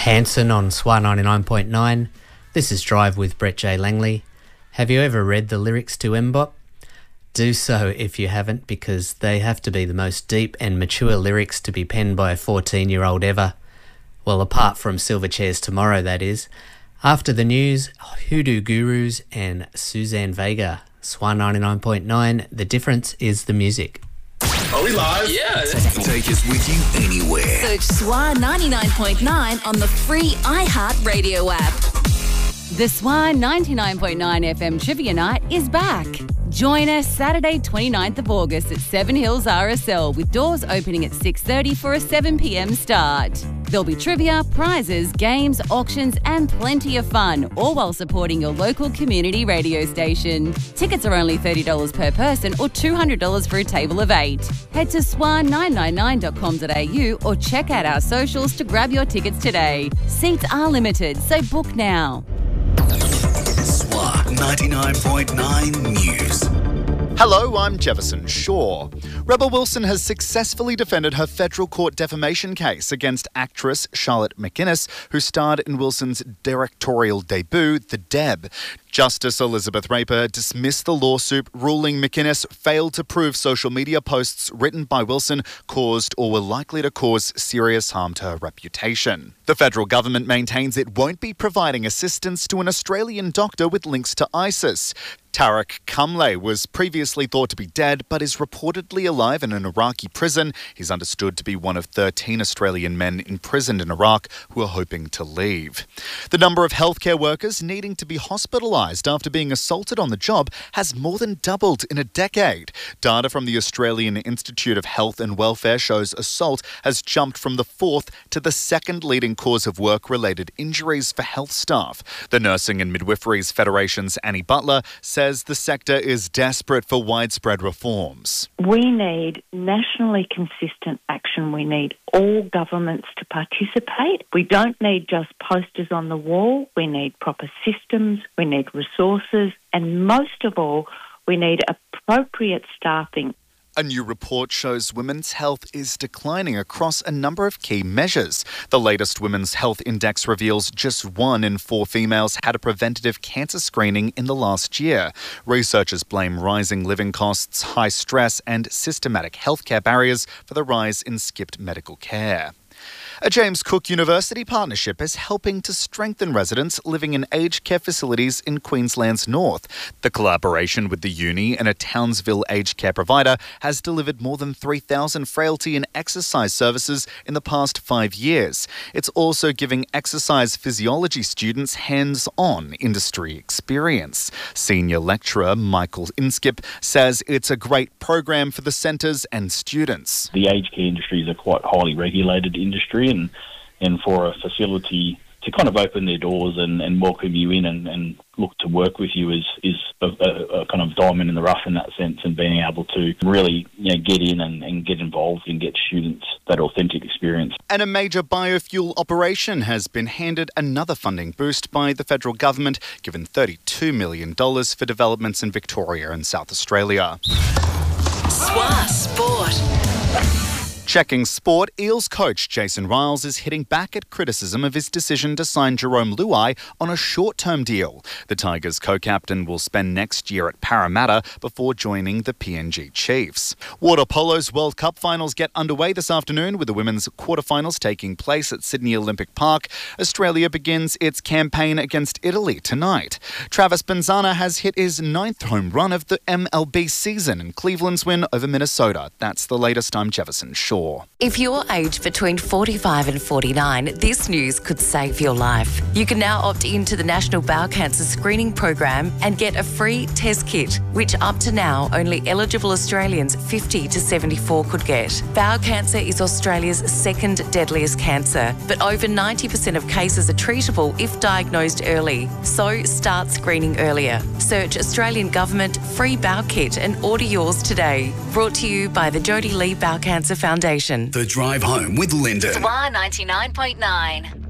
Hanson on SWA 99.9. This is Drive with Brett J. Langley. Have you ever read the lyrics to Mbop? Do so if you haven't, because they have to be the most deep and mature lyrics to be penned by a 14-year-old ever. Well, apart from Silverchair's Tomorrow, that is. After the news, Hoodoo Gurus and Suzanne Vega. SWA 99.9, the difference is the music. Are we live? Yeah. Take us with you anywhere. Search SWA 99.9 on the free iHeartRadio app. The SWA 99.9 FM Trivia Night is back. Join us Saturday 29th of August at Seven Hills RSL with doors opening at 6:30 for a 7 p.m. start. There'll be trivia, prizes, games, auctions and plenty of fun, all while supporting your local community radio station. Tickets are only $30 per person or $200 for a table of 8. Head to swa999.com.au or check out our socials to grab your tickets today. Seats are limited, so book now. SWA 99.9 News. Hello, I'm Jefferson Shaw. Rebel Wilson has successfully defended her federal court defamation case against actress Charlotte McInnes, who starred in Wilson's directorial debut, The Deb. Justice Elizabeth Raper dismissed the lawsuit, ruling McInnes failed to prove social media posts written by Wilson caused or were likely to cause serious harm to her reputation. The federal government maintains it won't be providing assistance to an Australian doctor with links to ISIS. Tariq Kamle was previously thought to be dead, but is reportedly alive in an Iraqi prison. He's understood to be one of 13 Australian men imprisoned in Iraq who are hoping to leave. The number of healthcare workers needing to be hospitalised after being assaulted on the job has more than doubled in a decade. Data from the Australian Institute of Health and Welfare shows assault has jumped from the fourth to the second leading cause of work-related injuries for health staff. The Nursing and Midwifery's Federation's Annie Butler says the sector is desperate for widespread reforms. We need nationally consistent action. We need all governments to participate. We don't need just posters on the wall. We need proper systems. We need resources. And most of all, we need appropriate staffing. A new report shows women's health is declining across a number of key measures. The latest Women's Health Index reveals just 1 in 4 females had a preventative cancer screening in the last year. Researchers blame rising living costs, high stress and systematic healthcare barriers for the rise in skipped medical care. A James Cook University partnership is helping to strengthen residents living in aged care facilities in Queensland's north. The collaboration with the uni and a Townsville aged care provider has delivered more than 3,000 frailty and exercise services in the past 5 years. It's also giving exercise physiology students hands-on industry experience. Senior lecturer Michael Inskip says it's a great program for the centres and students. The aged care industry is a quite highly regulated industry, and for a facility to kind of open their doors and welcome you in and look to work with you is a kind of diamond in the rough in that sense, and being able to really get in and get involved and get students that authentic experience. And a major biofuel operation has been handed another funding boost by the federal government, given $32 million for developments in Victoria and South Australia. SWA Sport. Checking sport, Eels coach Jason Riles is hitting back at criticism of his decision to sign Jerome Luai on a short-term deal. The Tigers co-captain will spend next year at Parramatta before joining the PNG Chiefs. Water polo's World Cup finals get underway this afternoon, with the women's quarterfinals taking place at Sydney Olympic Park. Australia begins its campaign against Italy tonight. Travis Benzana has hit his 9th home run of the MLB season in Cleveland's win over Minnesota. That's the latest. I'm Jefferson Shaw. If you're aged between 45 and 49, this news could save your life. You can now opt into the National Bowel Cancer Screening Program and get a free test kit, which up to now only eligible Australians 50 to 74 could get. Bowel cancer is Australia's second deadliest cancer, but over 90% of cases are treatable if diagnosed early. So start screening earlier. Search Australian Government Free Bowel Kit and order yours today. Brought to you by the Jodie Lee Bowel Cancer Foundation. The Drive Home with Lyndon. SWA 99.9.